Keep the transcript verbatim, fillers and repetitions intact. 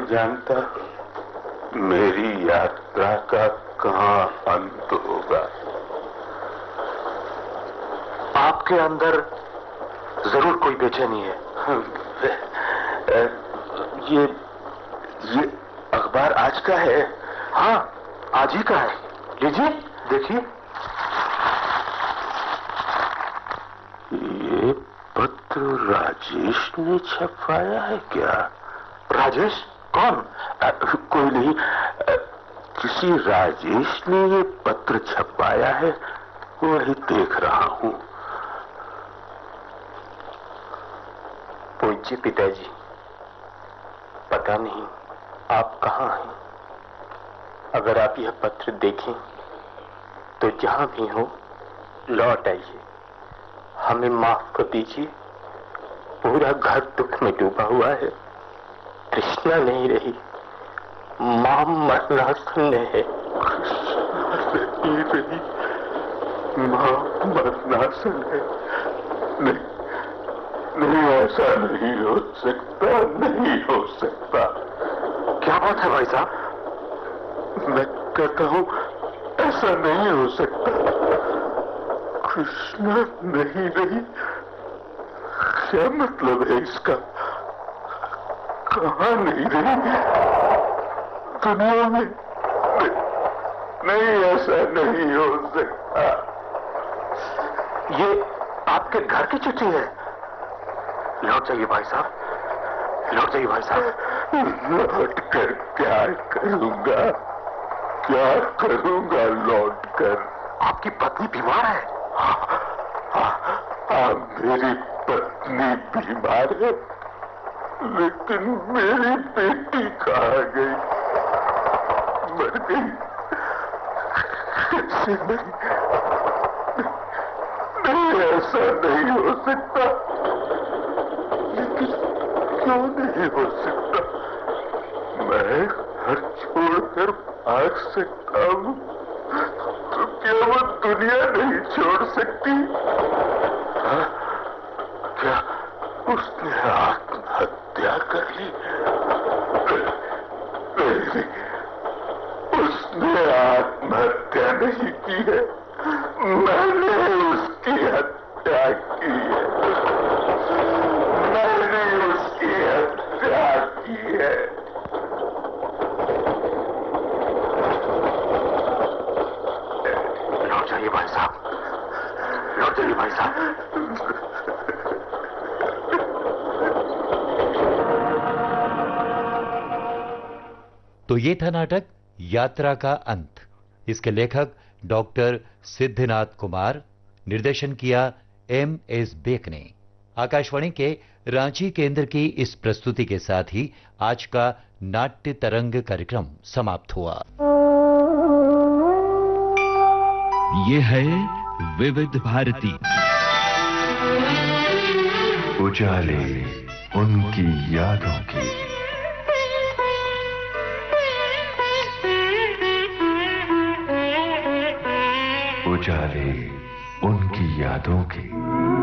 जानता मेरी यात्रा का कहां अंत होगा। आपके अंदर जरूर कोई बेचैनी है। ये ये अखबार आज का है। हाँ, आज ही का है। लीजिए, देखिए। ये पत्र राजेश ने छपाया है क्या? राजेश? कौन? आ, कोई नहीं, आ, किसी राजेश ने ये पत्र छपाया है, वही देख रहा हूं। पूज्य पिताजी, पता नहीं आप कहां हैं। अगर आप यह पत्र देखें तो जहां भी हो लौट आइए। हमें माफ कर दीजिए, पूरा घर दुख में डूबा हुआ है। तृष्णा नहीं रही, मां मरनासन है। नहीं रही, मां मरनासन है। नहीं नहीं, ऐसा नहीं हो सकता, नहीं हो सकता। क्या बात है भाई साहब? मैं कहता हूं ऐसा नहीं हो सकता। कृष्णा नहीं रही, क्या मतलब है इसका? कहां नहीं रही दुनिया में? नहीं, ऐसा नहीं हो सकता। ये आपके घर की चिट्ठी है। लौट जाइए भाई साहब, लौट जाइए भाई साहब। लौट कर क्या करूंगा? क्या करूंगा लौट कर? आपकी पत्नी बीमार है। हाँ, हाँ, मेरी पत्नी बीमार है, लेकिन मेरी बेटी कहाँ गई? मर गई? कैसे नहीं? नहीं, ऐसा नहीं हो सकता। लेकिन क्यों नहीं हो सकता? मैं घर छोड़कर भाग सकता हूं, तो क्या वो दुनिया नहीं छोड़ सकती? हाँ? क्या उसने आत्महत्या कर ली? नहीं, उसने आत्महत्या नहीं की है, मैंने उसकी हत्या की है। मैंने उसकी हत्या की है। लौट जाइए भाई साहब, लौट जाइए भाई साहब। तो ये था नाटक यात्रा का अंत। इसके लेखक डॉक्टर सिद्धनाथ कुमार, निर्देशन किया एम एस बेक ने। आकाशवाणी के रांची केंद्र की इस प्रस्तुति के साथ ही आज का नाट्य तरंग कार्यक्रम समाप्त हुआ। ये है विविध भारती। उजाले उनकी यादों की। उजाले उनकी यादों की।